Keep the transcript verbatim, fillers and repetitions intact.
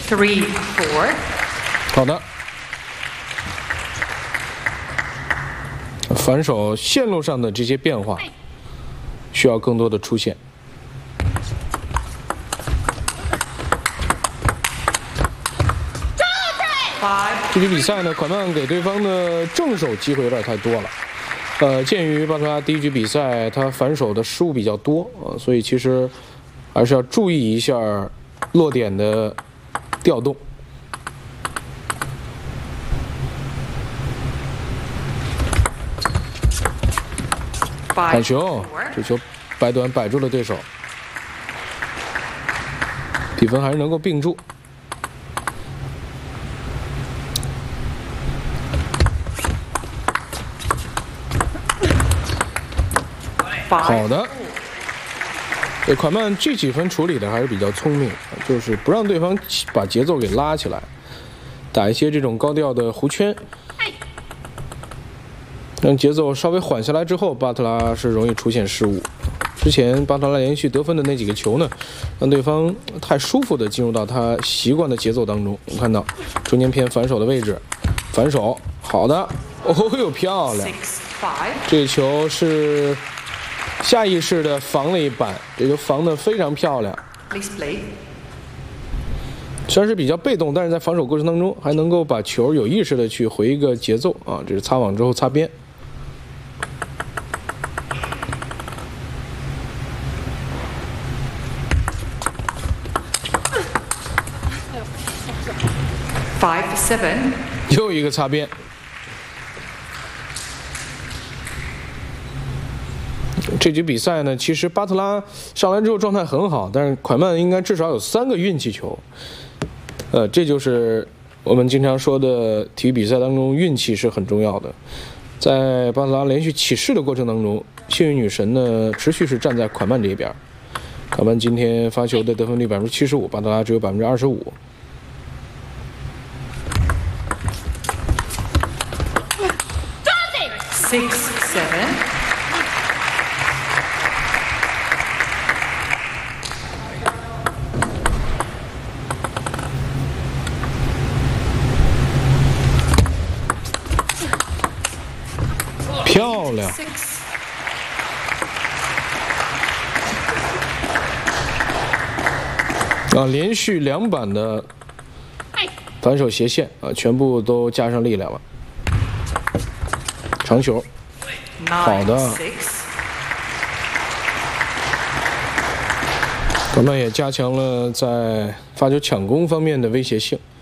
Three, four. 好的。反手线路上的这些变化，需要更多的出现。这局比赛呢，款曼给对方的正手机会有点太多了。呃，鉴于巴特拉第一局比赛他反手的失误比较多啊、呃，所以其实还是要注意一下落点的调动。反球，这球摆短摆住了对手，比分还是能够并住。好的，这款曼这几分处理的还是比较聪明，就是不让对方把节奏给拉起来，打一些这种高调的弧圈，让节奏稍微缓下来之后，巴特拉是容易出现失误。之前巴特拉连续得分的那几个球呢，让对方太舒服的进入到他习惯的节奏当中。我们看到中间偏反手的位置，反手，好的，哦呦，漂亮！这球是下意识的防了一板，这球防得非常漂亮。虽然是比较被动，但是在防守过程当中还能够把球有意识的去回一个节奏啊，这是擦网之后擦边。 Five seven， 又一个擦边。这局比赛呢，其实巴特拉上来之后状态很好，但是款曼应该至少有三个运气球。呃，这就是我们经常说的体育比赛当中运气是很重要的。在巴特拉连续起势的过程当中，幸运女神呢持续是站在款曼这一边。款曼今天发球的得分率百分之七十五，巴特拉只有百分之二十五。 Six seven。 漂亮！啊，连续两板的反手斜线啊，全部都加上力量了。长球，好的。款曼也加强了在发球抢攻方面的威胁性。